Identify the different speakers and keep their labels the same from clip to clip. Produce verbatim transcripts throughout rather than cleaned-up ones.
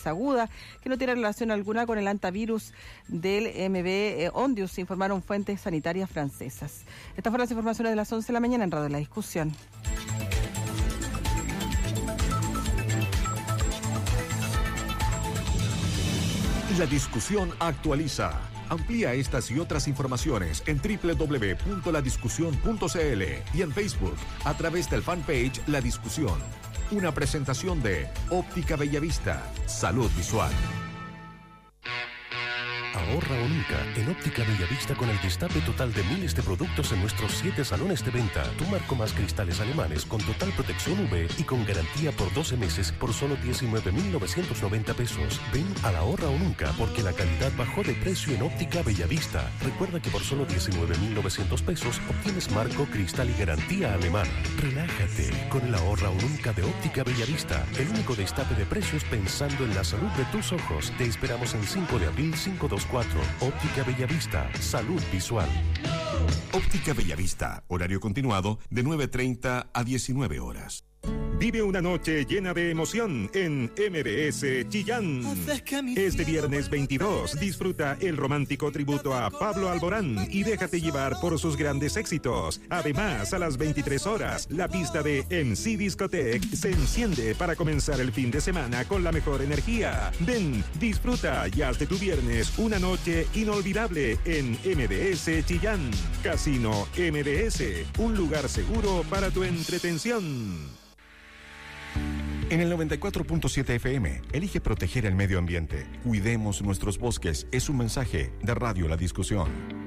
Speaker 1: bronquitis aguda, que no tiene relación alguna con el antivirus del M V Ondius, informaron fuentes sanitarias francesas. Estas fueron las informaciones de las once de la mañana en Radio La Discusión.
Speaker 2: La Discusión actualiza. Amplía estas y otras informaciones en doble u doble u doble u punto la discusión punto c l y en Facebook a través del fanpage La Discusión. Una presentación de Óptica Bellavista. Salud visual.
Speaker 3: Ahorra o nunca en Óptica Bellavista con el destape total de miles de productos en nuestros siete salones de venta. Tu marco más cristales alemanes con total protección U V y con garantía por doce meses por solo diecinueve mil novecientos noventa pesos. Ven a la Ahorra o nunca porque la calidad bajó de precio en Óptica Bellavista. Recuerda que por solo diecinueve mil novecientos pesos obtienes marco, cristal y garantía alemana. Relájate con el Ahorra o nunca de Óptica Bellavista. El único destape de precios pensando en la salud de tus ojos. Te esperamos en cinco de abril cinco dos cuatro. Óptica Bellavista, salud visual.
Speaker 2: Óptica Bellavista, horario continuado de nueve treinta a diecinueve horas.
Speaker 4: Vive una noche llena de emoción en M B S Chillán. Este viernes veintidós disfruta el romántico tributo a Pablo Alborán y déjate llevar por sus grandes éxitos. Además, a las veintitrés horas, la pista de M C Discotech se enciende para comenzar el fin de semana con la mejor energía. Ven, disfruta y haz de tu viernes una noche inolvidable en M B S Chillán. Casino M B S, un lugar seguro para tu entretención.
Speaker 2: En el noventa y cuatro punto siete F M, elige proteger el medio ambiente. Cuidemos nuestros bosques. Es un mensaje de Radio La Discusión.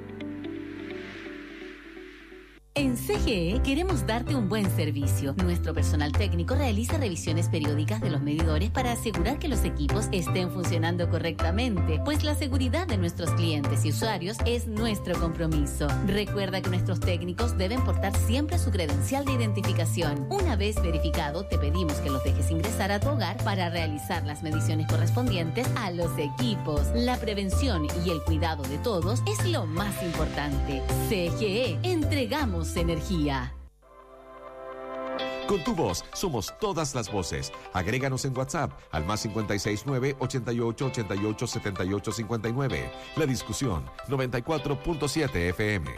Speaker 5: En C G E queremos darte un buen servicio. Nuestro personal técnico realiza revisiones periódicas de los medidores para asegurar que los equipos estén funcionando correctamente, pues la seguridad de nuestros clientes y usuarios es nuestro compromiso. Recuerda que nuestros técnicos deben portar siempre su credencial de identificación. Una vez verificado, te pedimos que los dejes ingresar a tu hogar para realizar las mediciones correspondientes a los equipos. La prevención y el cuidado de todos es lo más importante. C G E, entregamos energía.
Speaker 2: Con tu voz somos todas las voces. Agréganos en WhatsApp al más cinco seis nueve, ochenta y ocho, ochenta y ocho, setenta y ocho cincuenta y nueve. La Discusión, noventa y cuatro punto siete F M.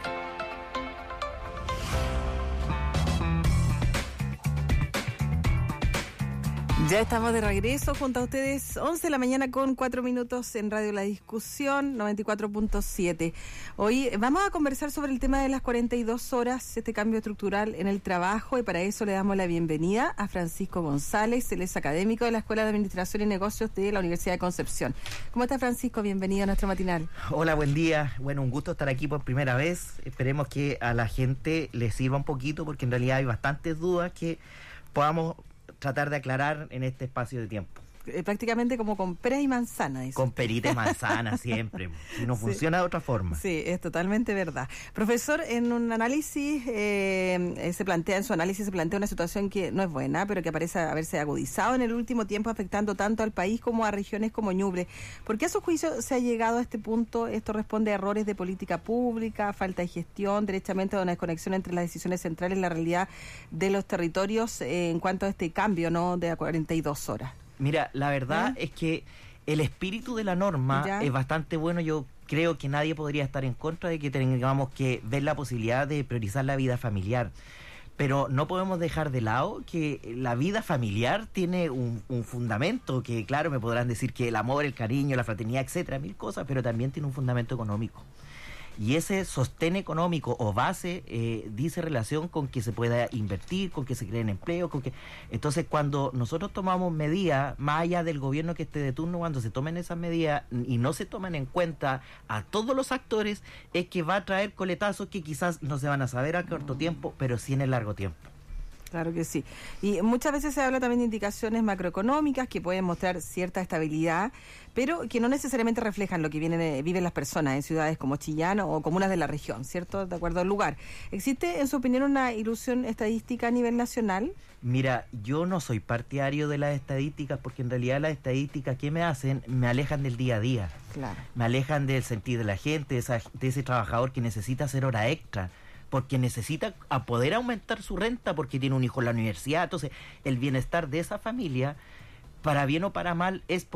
Speaker 1: Ya estamos de regreso junto a ustedes, once de la mañana con cuatro minutos en Radio La Discusión, noventa y cuatro punto siete. Hoy vamos a conversar sobre el tema de las cuarenta y dos horas, este cambio estructural en el trabajo, y para eso le damos la bienvenida a Francisco González. Él es académico de la Escuela de Administración y Negocios de la Universidad de Concepción. ¿Cómo está, Francisco? Bienvenido a nuestro matinal.
Speaker 6: Hola, buen día. Bueno, un gusto estar aquí por primera vez. Esperemos que a la gente le sirva un poquito, porque en realidad hay bastantes dudas que podamos tratar de aclarar en este espacio de tiempo.
Speaker 1: Eh, prácticamente como con pera y manzana. Dice.
Speaker 6: Con perita y manzana siempre. Si no funciona
Speaker 1: sí.
Speaker 6: de otra forma.
Speaker 1: Sí, es totalmente verdad. Profesor, en un análisis, eh, se plantea, en su análisis se plantea una situación que no es buena, pero que parece haberse agudizado en el último tiempo, afectando tanto al país como a regiones como Ñuble. ¿Por qué a su juicio se ha llegado a este punto? ¿Esto responde a errores de política pública, falta de gestión, derechamente a una desconexión entre las decisiones centrales y la realidad de los territorios eh, en cuanto a este cambio, ¿no?, de a cuarenta y dos horas?
Speaker 6: Mira, la verdad ¿Eh? es que el espíritu de la norma ¿Ya? es bastante bueno. Yo creo que nadie podría estar en contra de que tengamos que ver la posibilidad de priorizar la vida familiar. Pero no podemos dejar de lado que la vida familiar tiene un, un fundamento que, claro, me podrán decir que el amor, el cariño, la fraternidad, etcétera, mil cosas, pero también tiene un fundamento económico. Y ese sostén económico o base eh, dice relación con que se pueda invertir, con que se creen empleos, con que... Entonces, cuando nosotros tomamos medidas, más allá del gobierno que esté de turno, cuando se tomen esas medidas y no se tomen en cuenta a todos los actores, es que va a traer coletazos que quizás no se van a saber a corto tiempo, pero sí en el largo tiempo.
Speaker 1: Claro que sí. Y muchas veces se habla también de indicaciones macroeconómicas que pueden mostrar cierta estabilidad, pero que no necesariamente reflejan lo que vienen, viven las personas en ciudades como Chillán o comunas de la región, ¿cierto? De acuerdo al lugar. ¿Existe, en su opinión, una ilusión estadística a nivel nacional?
Speaker 6: Mira, yo no soy partidario de las estadísticas, porque en realidad las estadísticas que me hacen me alejan del día a día.
Speaker 1: Claro.
Speaker 6: Me alejan del sentir de la gente, de, esa, de ese trabajador que necesita hacer hora extra, porque necesita a poder aumentar su renta porque tiene un hijo en la universidad. Entonces, el bienestar de esa familia, para bien o para mal, es